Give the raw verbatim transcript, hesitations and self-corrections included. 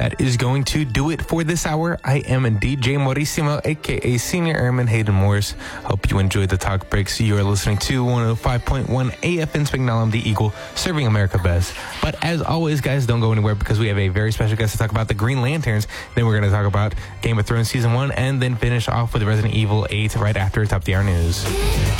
that is going to do it for this hour. I am D J Maurissimo, aka Senior Airman Hayden Morris. Hope you enjoyed the talk breaks. You are listening to one oh five point one A F M Spignalam, the Eagle, serving America best. But as always, guys, don't go anywhere because we have a very special guest to talk about the Green Lanterns. Then we're going to talk about Game of Thrones Season one and then finish off with Resident Evil eight right after Top of the Hour News.